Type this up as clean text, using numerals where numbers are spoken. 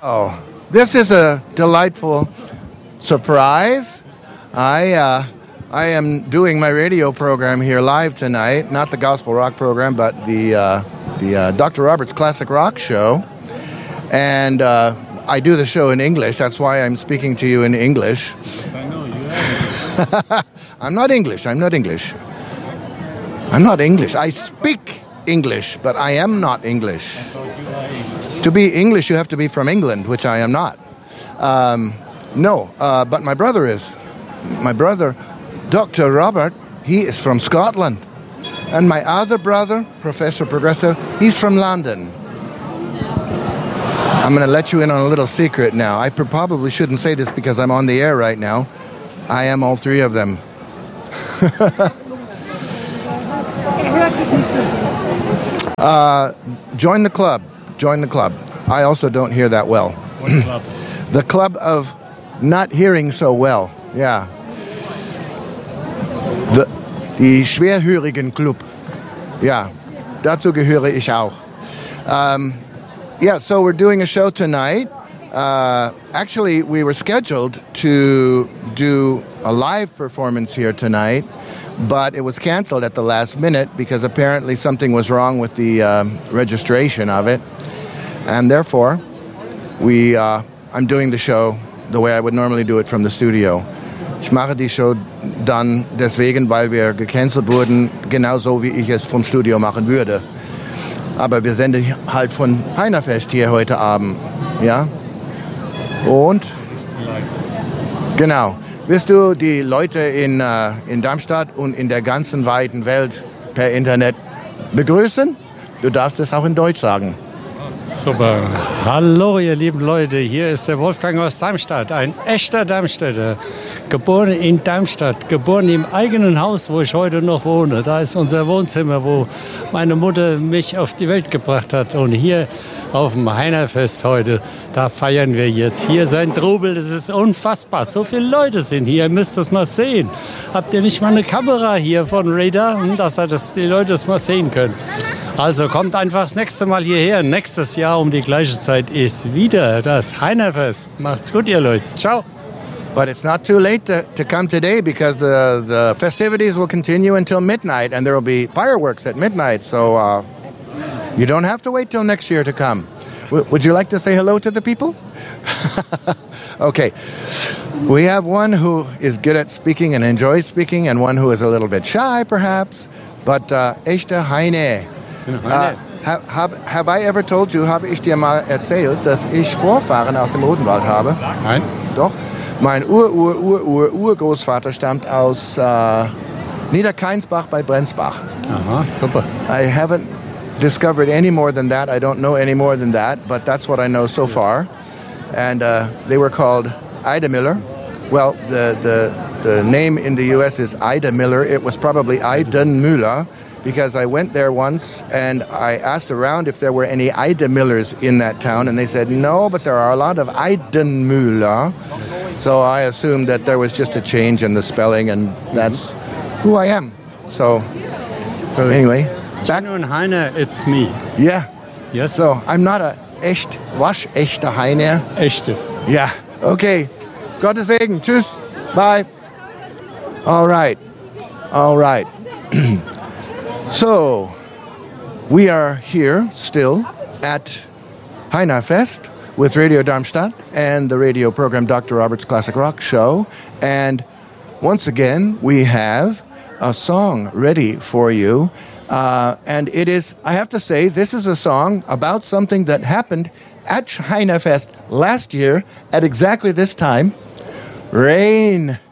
Oh, this is a delightful surprise. I am doing my radio program here live tonight, not the gospel rock program, but the Dr. Roberts Classic Rock Show. And I do the show in English. That's why I'm speaking to you in English. Yes, I know you have. I'm not English. I speak English, but I am not English. I thought you were English. To be English, you have to be from England, which I am not. But my brother is. My brother, Dr. Robert, he is from Scotland. And my other brother, Professor Progresso, he's from London. I'm going to let you in on a little secret now. I probably shouldn't say this because I'm on the air right now. I am all three of them. Join the club. Join the club. I also don't hear that well. What club? The club of not hearing so well. Yeah. Die Schwerhörigen Club. Ja, dazu gehöre ich auch. So we're doing a show tonight. Actually, we were scheduled to do a live performance here tonight, but it was canceled at the last minute because apparently something was wrong with the registration of it. And therefore, I'm doing the show the way I would normally do it from the studio. Ich mache die Show dann deswegen, weil wir gecancelt wurden, genauso wie ich es vom Studio machen würde. Aber wir senden halt von Heinerfest hier heute Abend. Ja? Und? Genau. Willst du die Leute in Darmstadt und in der ganzen weiten Welt per Internet begrüßen? Du darfst es auch in Deutsch sagen. Super. Hallo, ihr lieben Leute. Hier ist der Wolfgang aus Darmstadt. Ein echter Darmstädter. Geboren in Darmstadt. Geboren im eigenen Haus, wo ich heute noch wohne. Da ist unser Wohnzimmer, wo meine Mutter mich auf die Welt gebracht hat. Und hier auf dem Heinerfest heute, da feiern wir jetzt. Hier sein Trubel, das ist unfassbar. So viele Leute sind hier, ihr müsst das mal sehen. Habt ihr nicht mal eine Kamera hier von Radar, dass die Leute das mal sehen können? Also kommt einfach das nächste Mal hierher. Nächstes Jahr um die gleiche Zeit ist wieder das Heinerfest. Macht's gut, ihr Leute. Ciao. But it's not too late to come today because the festivities will continue until midnight and there will be fireworks at midnight. So you don't have to wait till next year to come. Would you like to say hello to the people? Okay. We have one who is good at speaking and enjoys speaking and one who is a little bit shy perhaps. But echte Heine. Have I ever told you, habe ich dir mal erzählt, dass ich Vorfahren aus dem Odenwald habe? Nein. Doch. Mein Urgroßvater stammt aus Niederkeinsbach bei Brenzbach. Aha, super. I haven't discovered any more than that. I don't know any more than that, but that's what I know so far. And they were called Ida Miller. Well, the name in the U.S. is Ida Miller. It was probably Aiden Müller because I went there once and I asked around if there were any Ida Millers in that town, and they said no, but there are a lot of Aiden Müller. So I assumed that there was just a change in the spelling, and that's who I am. So anyway, back. Gino and Heiner, it's me. Yeah. Yes. So I'm not a waschechter Heiner. Echte. Yeah. Okay. Gottes Segen. Tschüss. Bye. All right. So we are here still at Heinerfest with Radio Darmstadt and the radio program Dr. Roberts Classic Rock Show. And once again, we have a song ready for you. And it is, I have to say, this is a song about something that happened at Heinerfest last year at exactly this time. Rain.